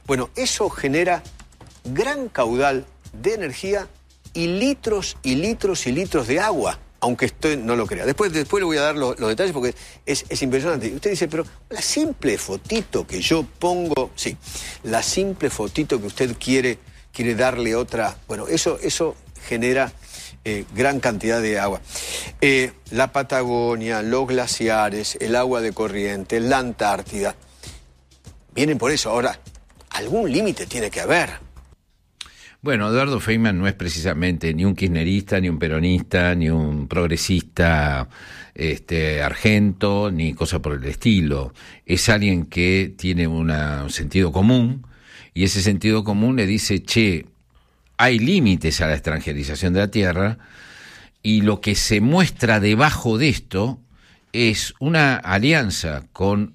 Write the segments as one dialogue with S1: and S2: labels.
S1: Bueno, eso genera gran caudal de energía y litros y litros y litros de agua, aunque usted no lo crea. Después le voy a dar los detalles porque es impresionante. Y usted dice, pero la simple fotito que yo pongo, sí, la simple fotito que usted quiere darle otra, bueno, eso genera gran cantidad de agua. La Patagonia, los glaciares, el agua de corriente, la Antártida, vienen por eso. Ahora, algún límite tiene que haber.
S2: Bueno, Eduardo Feynman no es precisamente ni un kirchnerista, ni un peronista, ni un progresista argento, ni cosa por el estilo. Es alguien que tiene un sentido común, y ese sentido común le dice, hay límites a la extranjerización de la tierra, y lo que se muestra debajo de esto es una alianza con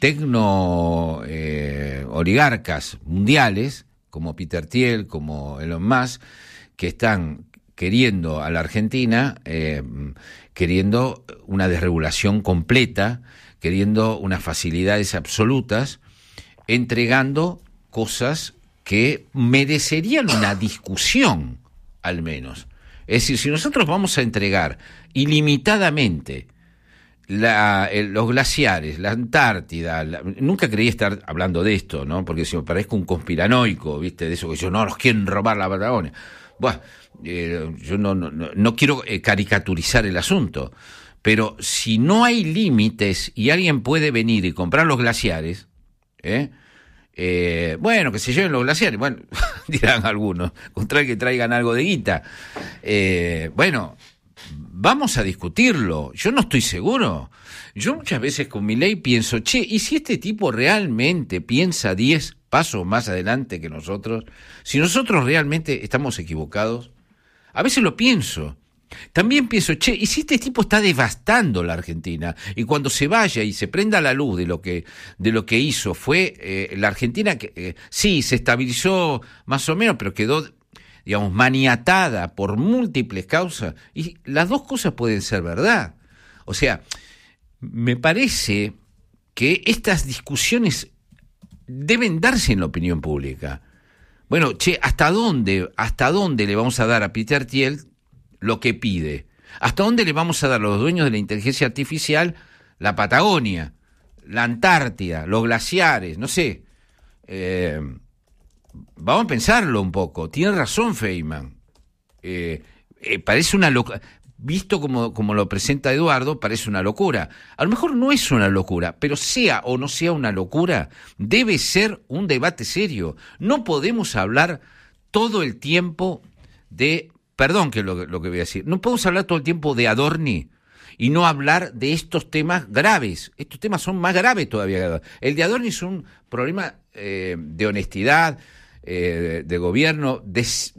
S2: oligarcas mundiales, como Peter Thiel, como Elon Musk, que están queriendo a la Argentina, queriendo una desregulación completa, queriendo unas facilidades absolutas, entregando cosas que merecerían una discusión, al menos. Es decir, si nosotros vamos a entregar ilimitadamente los glaciares, la Antártida, nunca creí estar hablando de esto, ¿no? Porque si me parezco un conspiranoico, ¿viste? De eso que yo, no, nos quieren robar la Patagonia. Bueno, yo no quiero caricaturizar el asunto, pero si no hay límites y alguien puede venir y comprar los glaciares, bueno, que se lleven los glaciares, bueno, dirán algunos, contra que traigan algo de guita. Bueno, vamos a discutirlo. Yo no estoy seguro. Yo muchas veces con Milei pienso, ¿y si este tipo realmente piensa 10 pasos más adelante que nosotros? Si nosotros realmente estamos equivocados. A veces lo pienso. También pienso, ¿y si este tipo está devastando la Argentina? Y cuando se vaya y se prenda la luz de lo que hizo, fue la Argentina que sí, se estabilizó más o menos, pero quedó, digamos, maniatada por múltiples causas, y las dos cosas pueden ser verdad. O sea, me parece que estas discusiones deben darse en la opinión pública. Bueno, ¿hasta dónde le vamos a dar a Peter Thiel lo que pide? ¿Hasta dónde le vamos a dar a los dueños de la inteligencia artificial la Patagonia, la Antártida, los glaciares? No sé. Vamos a pensarlo un poco. Tiene razón Feynman. Parece una locura. Visto como lo presenta Eduardo, parece una locura. A lo mejor no es una locura, pero sea o no sea una locura, debe ser un debate serio. No podemos hablar todo el tiempo de... Perdón que lo que voy a decir. No podemos hablar todo el tiempo de Adorni y no hablar de estos temas graves. Estos temas son más graves todavía. El de Adorni es un problema de honestidad, de gobierno, es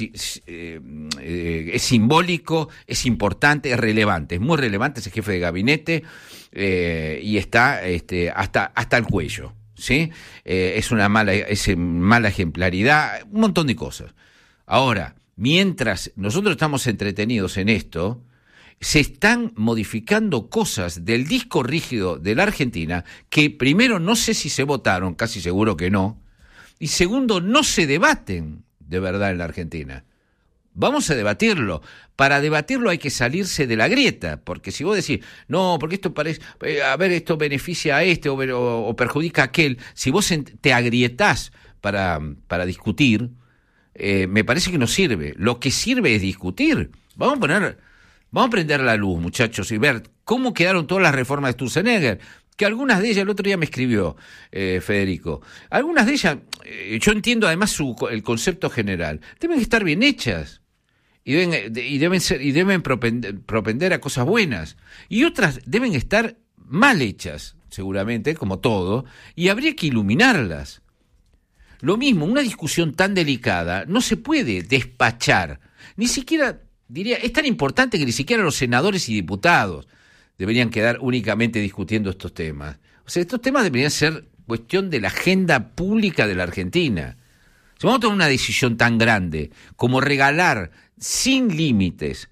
S2: simbólico, es importante, es relevante. Es muy relevante, es el jefe de gabinete y está hasta el cuello, ¿sí? Es mala ejemplaridad, un montón de cosas. Ahora, mientras nosotros estamos entretenidos en esto, se están modificando cosas del disco rígido de la Argentina que, primero, no sé si se votaron, casi seguro que no, y segundo, no se debaten de verdad en la Argentina. Vamos a debatirlo. Para debatirlo hay que salirse de la grieta, porque si vos decís, no, porque esto parece, esto beneficia a este o perjudica a aquel, si vos te agrietás para discutir, me parece que no sirve. Lo que sirve es discutir. Vamos a prender la luz, muchachos, y ver cómo quedaron todas las reformas de Sturzenegger, que algunas de ellas, el otro día me escribió Federico, algunas de ellas, yo entiendo además el concepto general, deben estar bien hechas y deben propender a cosas buenas, y otras deben estar mal hechas, seguramente, como todo, y habría que iluminarlas. Lo mismo, una discusión tan delicada no se puede despachar, ni siquiera, diría, es tan importante que ni siquiera los senadores y diputados deberían quedar únicamente discutiendo estos temas. O sea, estos temas deberían ser cuestión de la agenda pública de la Argentina. Si vamos a tomar una decisión tan grande como regalar sin límites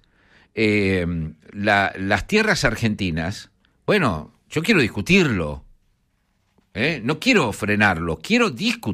S2: las tierras argentinas, bueno, yo quiero discutirlo, no quiero frenarlo, quiero discutirlo.